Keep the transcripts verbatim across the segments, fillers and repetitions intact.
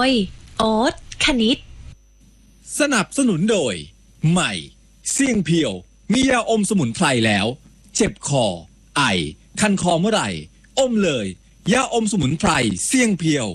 ยโอ๊ตคณิตสนับสนุนโดยใหม่เสี่ยงเพียวมียาอมสมุนไพรแล้วเจ็บคอไอคันคอเมื่อไหร่อมเลยยาอมสมุนไพรเสี่ยงเพียว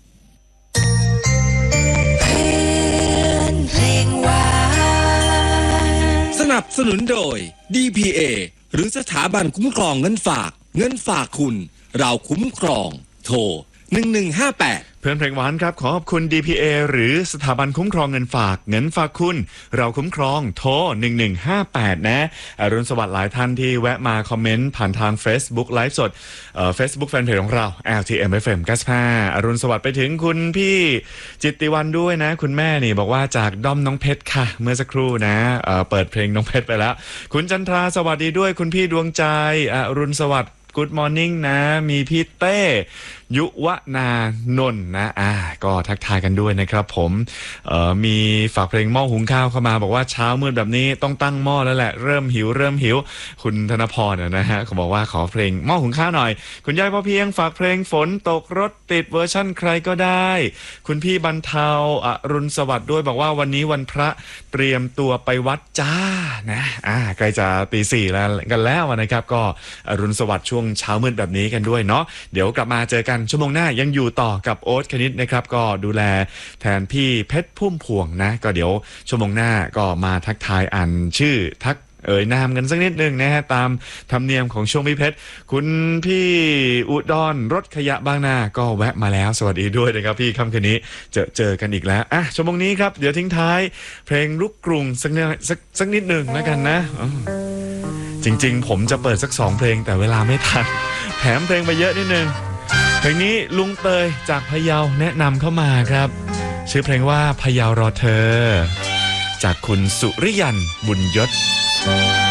สนับสนุนโดย ดี พี เอ หรือสถาบันคุ้มครองเงินฝากเงินฝากคุณเราคุ้มครองโทรหนึ่งหนึ่งห้าแปดเพื่อนเพลงหวานครับขอขอบคุณ ดี พี เอ หรือสถาบันคุ้มครองเงินฝากเงินฝากคุณเราคุ้มครองโทรหนึ่งหนึ่งห้าแปดนะอรุณสวัสดิ์หลายท่านที่แวะมาคอมเมนต์ผ่านทาง Facebook ไลฟ์สดเอ่อ Facebook แฟนเพจของเรา แอล ที เอ็ม เอฟ เอ็ม เก้าสิบห้าอรุณสวัสดิ์ไปถึงคุณพี่จิตติวันด้วยนะคุณแม่นี่บอกว่าจากด้อมน้องเพชรค่ะเมื่อสักครู่นะเอ่อเปิดเพลงน้องเพชรไปแล้วคุณจันทราสวัสดีด้วยคุณพี่ดวงใจอรุณสวัสดิ์Good morning นะมีพี่เต้ยุวนานนท์นะอ่าก็ทักทายกันด้วยนะครับผมเอ่อมีฝากเพลงหม้อหุงข้าวเข้ามาบอกว่าเช้ามืดแบบนี้ต้องตั้งหม้อแล้วแหละเริ่มหิวเริ่มหิวคุณธนพรนะฮะเขาบอกว่าขอเพลงหม้อหุงข้าวหน่อยคุณยายพ่อเพียงฝากเพลงฝนตกรถติดเวอร์ชั่นใครก็ได้คุณพี่บรรเทาอรุณสวัสดิ์ด้วยบอกว่าวันนี้วันพระเตรียมตัวไปวัดจ้านะอ่าใกล้จะตีสี่แล้วกันแล้วนะครับก็อรุณสวัสดิ์ช่วงเช้ามืดแบบนี้กันด้วยเนาะเดี๋ยวกลับมาเจอกันชั่วโมงหน้ายังอยู่ต่อกับโอ๊ตคณิตนะครับก็ดูแลแทนพี่เพชรพุ่มพวงนะก็เดี๋ยวชั่วโมงหน้าก็มาทักทายอ่านชื่อทักเอ่ยนามกันสักนิดนึงนะฮะตามธรรมเนียมของช่วงพี่เพชรคุณพี่อุดรรถขยะบางนาก็แวะมาแล้วสวัสดีด้วยนะครับพี่ค่ำคืนนี้เจอเจอกันอีกแล้วอ่ะชั่วโมงนี้ครับเดี๋ยวทิ้งท้ายเพลงลูกกรุงสักนิดสักสักนิดนึงแล้วกันนะจริงๆผมจะเปิดสักสองเพลงแต่เวลาไม่ทันแถมเพลงไปเยอะนิดนึงเพลงนี้ลุงเตยจากพะเยาแนะนำเข้ามาครับชื่อเพลงว่าพะเยารอเธอจากคุณสุริยันบุญยศ